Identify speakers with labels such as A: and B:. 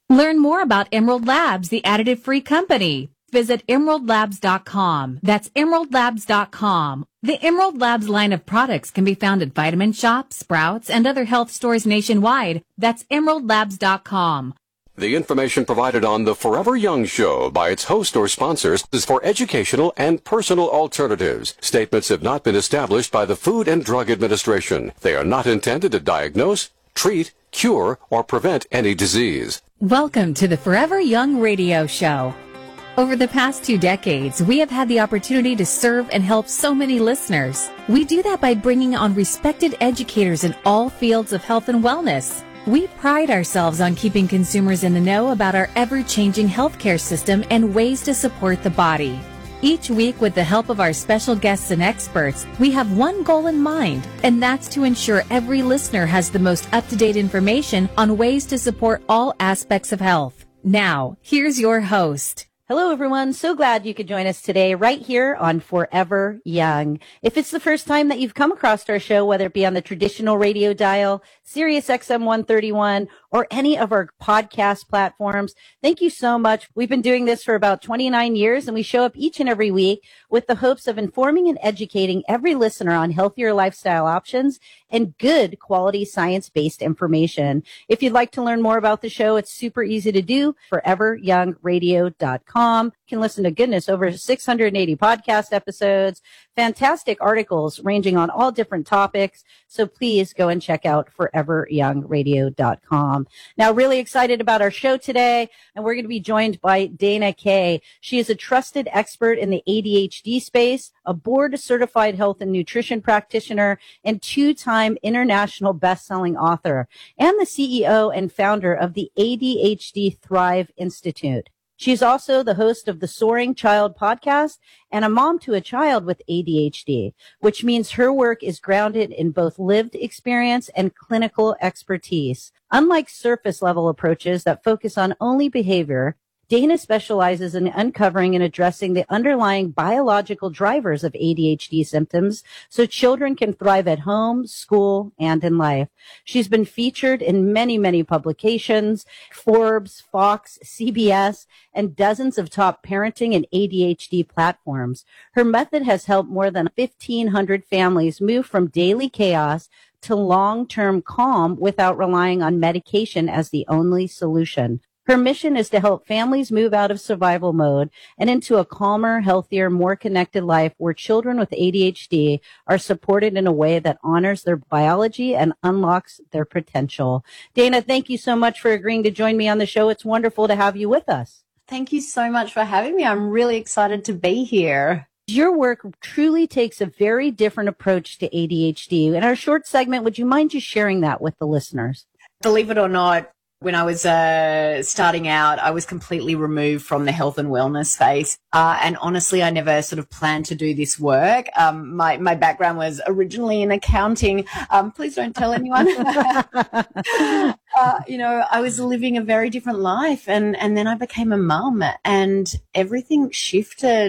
A: Learn more about Emerald Labs, the additive-free company. Visit emeraldlabs.com. That's emeraldlabs.com. The Emerald Labs line of products can be found at Vitamin Shoppe, Sprouts, and other health stores nationwide. That's emeraldlabs.com.
B: The information provided on the Forever Young Show by its host or sponsors is for educational and personal alternatives. Statements have not been established by the Food and Drug Administration. They are not intended to diagnose, treat, cure, or prevent any disease.
A: Welcome to the Forever Young Radio Show. Over the past 2 decades, we have had the opportunity to serve and help so many listeners. We do that by bringing on respected educators in all fields of health and wellness. We pride ourselves on keeping consumers in the know about our ever-changing healthcare system and ways to support the body. Each week, with the help of our special guests and experts, we have one goal in mind, and that's to ensure every listener has the most up-to-date information on ways to support all aspects of health. Now, here's your host.
C: Hello, everyone. So glad you could join us today right here on Forever Young. If it's the first time that you've come across our show, whether it be on the traditional radio dial, Sirius XM 131, or any of our podcast platforms, thank you so much. We've been doing this for about 29 years, and we show up each and every week with the hopes of informing and educating every listener on healthier lifestyle options and good quality science-based information. If you'd like to learn more about the show, it's super easy to do. foreveryoungradio.com. You can listen to, goodness, over 680 podcast episodes, fantastic articles ranging on all different topics. So please go and check out foreveryoungradio.com. Now, really excited about our show today, and we're going to be joined by Dana Kay. She is a trusted expert in the ADHD space, a board-certified health and nutrition practitioner, and 2-time international best-selling author, and the CEO and founder of the ADHD Thrive Institute. She's also the host of the Soaring Child podcast and a mom to a child with ADHD, which means her work is grounded in both lived experience and clinical expertise. Unlike surface-level approaches that focus on only behavior, Dana specializes in uncovering and addressing the underlying biological drivers of ADHD symptoms so children can thrive at home, school, and in life. She's been featured in many, many publications, Forbes, Fox, CBS, and dozens of top parenting and ADHD platforms. Her method has helped more than 1,500 families move from daily chaos to long-term calm without relying on medication as the only solution. Her mission is to help families move out of survival mode and into a calmer, healthier, more connected life where children with ADHD are supported in a way that honors their biology and unlocks their potential. Dana, thank you so much for agreeing to join me on the show. It's wonderful to have you with us.
D: Thank you so much for having me. I'm really excited to be here.
C: Your work truly takes a very different approach to ADHD. In our short segment, would you mind just sharing that with the listeners?
D: Believe it or not, when I was starting out, I was completely removed from the health and wellness space. And honestly, I never sort of planned to do this work. My background was originally in accounting. Please don't tell anyone. I was living a very different life. And then I became a mum and everything shifted.